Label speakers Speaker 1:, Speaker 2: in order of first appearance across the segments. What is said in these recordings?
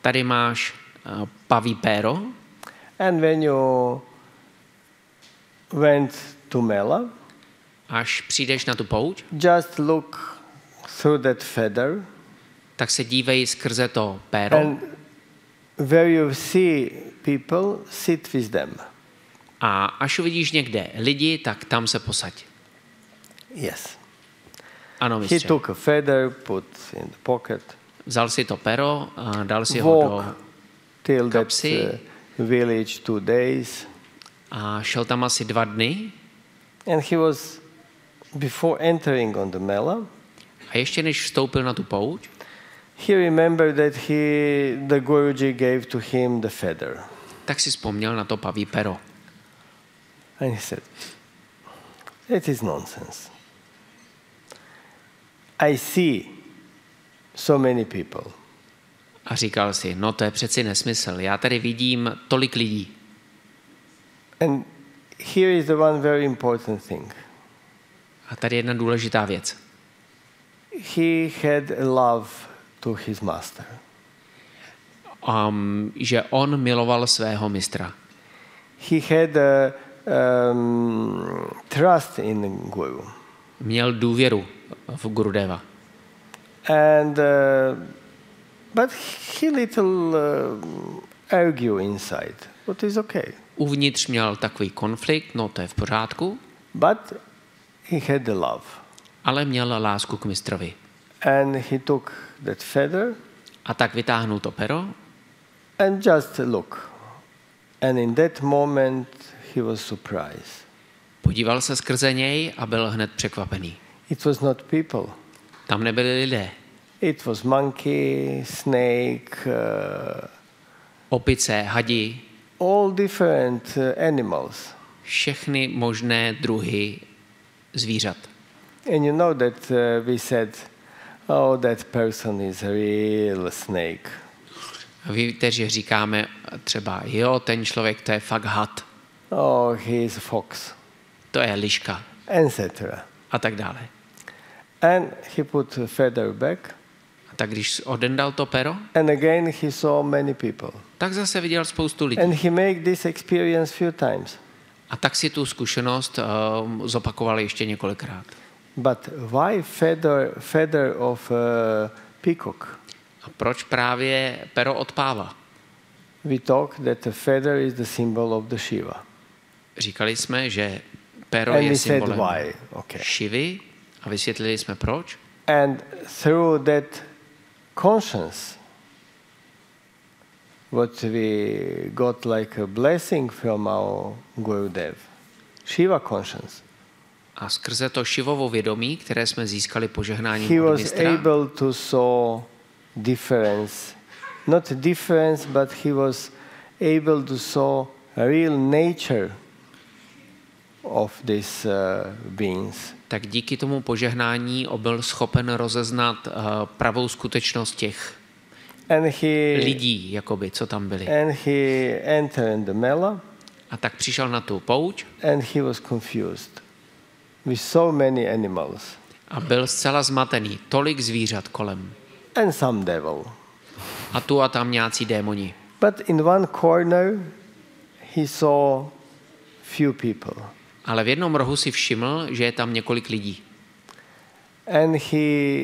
Speaker 1: tady máš paví péro.
Speaker 2: And when you went to Mela,
Speaker 1: Až přijdeš na tu pouť,
Speaker 2: just look through that feather,
Speaker 1: tak se dívej skrze to péro
Speaker 2: and where you see people, sit with them.
Speaker 1: a až uvidíš někde lidi, tak tam se posaď.
Speaker 2: Yes.
Speaker 1: Ano,
Speaker 2: He
Speaker 1: mistře.
Speaker 2: took a feather, put in the pocket,
Speaker 1: Vzal si to pero a dal si ho
Speaker 2: walk
Speaker 1: do
Speaker 2: till that
Speaker 1: kapsy.
Speaker 2: village 2 days.
Speaker 1: a šel tam asi 2 dny.
Speaker 2: And he was, before entering on the Mela,
Speaker 1: A ještě než vstoupil na tu pouť,
Speaker 2: he remembered that the Guruji gave to him the feather.
Speaker 1: tak si vzpomněl na to paví pero.
Speaker 2: And he said, it is nonsense. I see so many people.
Speaker 1: A říkal si, no to je přeci nesmysl. Já tady vidím tolik lidí.
Speaker 2: And here is the one very important thing.
Speaker 1: A tady jedna důležitá věc.
Speaker 2: He had a love to his master.
Speaker 1: Že on miloval svého mistra.
Speaker 2: He had a trust in Guru.
Speaker 1: Měl důvěru v Gurudeva.
Speaker 2: And but he little argue inside. What is okay.
Speaker 1: Uvnitř měl takový konflikt, no to je v pořádku,
Speaker 2: But he had the love.
Speaker 1: ale měl lásku k mistrovi.
Speaker 2: And he took that feather
Speaker 1: A tak vytáhnul to pero
Speaker 2: and just look. And in that moment he was surprised.
Speaker 1: podíval se skrze něj a byl hned překvapený.
Speaker 2: It was not people.
Speaker 1: Tam nebyli lidé.
Speaker 2: It was monkey, snake,
Speaker 1: Opice, hadi,
Speaker 2: all different animals.
Speaker 1: všechny možné druhy zvířat.
Speaker 2: And you know that we said, oh, that person is a real snake.
Speaker 1: A víte, že říkáme třeba, jo, ten člověk, to je fakt had,
Speaker 2: Oh, he is a fox,
Speaker 1: to je liška
Speaker 2: etc.
Speaker 1: a tak dále.
Speaker 2: And he put a feather back.
Speaker 1: A tak když odendal to pero,
Speaker 2: And again he saw many people.
Speaker 1: tak zase viděl spoustu lidí.
Speaker 2: And he made this experience few times.
Speaker 1: A tak si tu zkušenost zopakoval ještě několikrát.
Speaker 2: But why feather of peacock?
Speaker 1: A proč právě pero od páva?
Speaker 2: We talk that the feather is the symbol of the Shiva.
Speaker 1: Říkali jsme, že pero
Speaker 2: And
Speaker 1: je
Speaker 2: we said
Speaker 1: symbolem
Speaker 2: why. Okay.
Speaker 1: Šivy a vysvětlili jsme proč.
Speaker 2: And through that conscience, what we got like a blessing from our Gurudev, Shiva conscience,
Speaker 1: A skrze to Šivovo vědomí, které jsme získali požehnáním
Speaker 2: he
Speaker 1: od
Speaker 2: was
Speaker 1: mistra,
Speaker 2: able to saw difference. Not difference, but he was able to saw real nature of these beings.
Speaker 1: tak díky tomu požehnání byl schopen rozeznat pravou skutečnost těch
Speaker 2: And he
Speaker 1: lidí, jakoby, co tam byli.
Speaker 2: and he entered the Mela,
Speaker 1: A tak přišel na tu pouť
Speaker 2: and he was confused with so many animals
Speaker 1: a byl zcela zmatený. Tolik zvířat kolem.
Speaker 2: and some devil.
Speaker 1: A tu a tam nějací démoni.
Speaker 2: But in one corner, he saw few people,
Speaker 1: Ale v jednom rohu si všiml, že je tam několik lidí.
Speaker 2: and he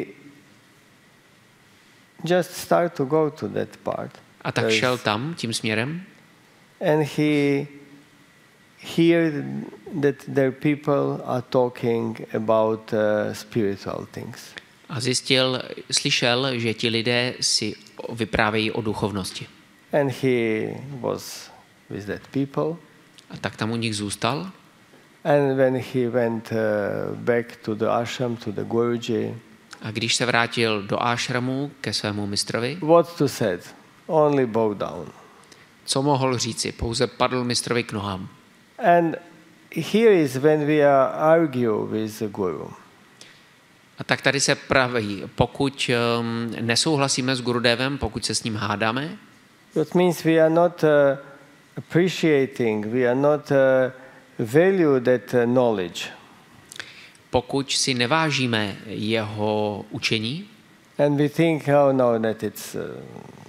Speaker 2: just started to go to that part.
Speaker 1: A tak šel tam, tím směrem,
Speaker 2: And he heard that their people are talking about spiritual things.
Speaker 1: a slyšel, že ti lidé si vyprávějí o duchovnosti.
Speaker 2: And he was with that people.
Speaker 1: A tak tam u nich zůstal.
Speaker 2: And when he went back to the ashram, to the Guruji,
Speaker 1: A když se vrátil do ášramu ke svému mistrovi,
Speaker 2: what to said? Only bow down.
Speaker 1: co mohl říci? Pouze padl mistrovi k nohám.
Speaker 2: And here is when we are argue with the Guru.
Speaker 1: A tak tady se praví, pokud nesouhlasíme s Gurudevem, pokud se s ním hádáme,
Speaker 2: That means we are not appreciating, we are not value that knowledge.
Speaker 1: pokud si nevážíme jeho učení
Speaker 2: And we think, oh no, that it's